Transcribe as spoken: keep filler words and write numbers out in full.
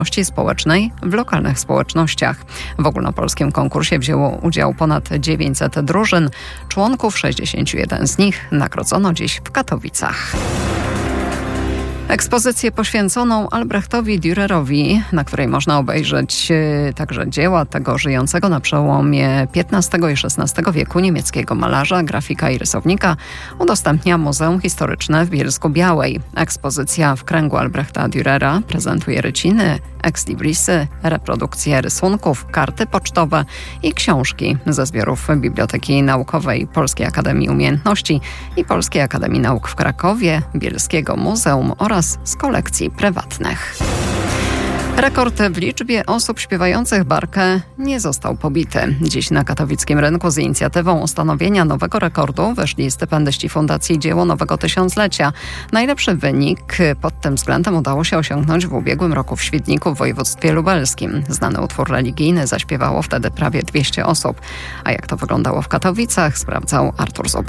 społecznej w lokalnych społecznościach. W ogólnopolskim konkursie wzięło udział ponad dziewięćset drużyn. Członków sześćdziesiąt jeden z nich nagrodzono dziś w Katowicach. Ekspozycję poświęconą Albrechtowi Dürerowi, na której można obejrzeć także dzieła tego żyjącego na przełomie piętnastego i szesnastego wieku niemieckiego malarza, grafika i rysownika, udostępnia Muzeum Historyczne w Bielsku-Białej. Ekspozycja w kręgu Albrechta Dürera prezentuje ryciny, ekslibrisy, reprodukcje rysunków, karty pocztowe i książki ze zbiorów Biblioteki Naukowej Polskiej Akademii Umiejętności i Polskiej Akademii Nauk w Krakowie, Bielskiego Muzeum oraz z kolekcji prywatnych. Rekord w liczbie osób śpiewających barkę nie został pobity. Dziś na katowickim rynku z inicjatywą ustanowienia nowego rekordu weszli stypendyści Fundacji Dzieło Nowego Tysiąclecia. Najlepszy wynik pod tym względem udało się osiągnąć w ubiegłym roku w Świdniku w województwie lubelskim. Znany utwór religijny zaśpiewało wtedy prawie dwieście osób. A jak to wyglądało w Katowicach, sprawdzał Artur Zubek.